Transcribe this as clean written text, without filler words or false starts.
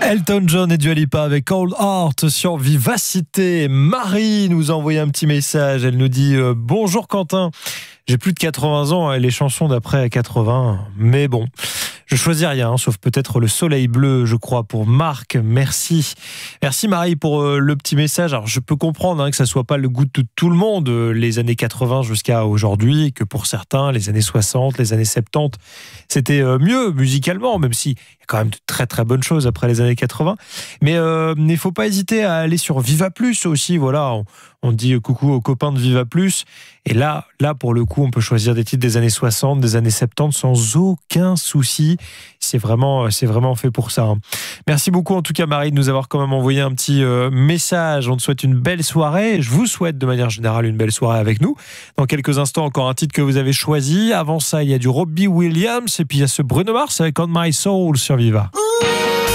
Elton John et Dua Lipa avec Cold Heart sur Vivacité. Marie nous a envoyé un petit message. Elle nous dit bonjour Quentin. J'ai plus de 80 ans et les chansons d'après 80. Mais bon, je choisis rien, sauf peut-être le soleil bleu, je crois, pour Marc. Merci. Merci Marie pour le petit message. Alors je peux comprendre que ça soit pas le goût de tout le monde, les années 80 jusqu'à aujourd'hui, que pour certains, les années 60, les années 70, c'était mieux musicalement, même si il y a quand même de très très bonnes choses après les années 80. Mais il faut pas hésiter à aller sur Viva Plus aussi. Voilà, on dit coucou aux copains de Viva Plus. Et là, pour le coup, on peut choisir des titres des années 60, des années 70 sans aucun souci. C'est vraiment fait pour ça. Merci beaucoup en tout cas Marie de nous avoir quand même envoyé un petit message. On te souhaite une belle soirée. Je vous souhaite de manière générale une belle soirée avec nous. Dans quelques instants, encore un titre que vous avez choisi. Avant ça, il y a du Robbie Williams et puis il y a ce Bruno Mars avec On My Soul sur Viva.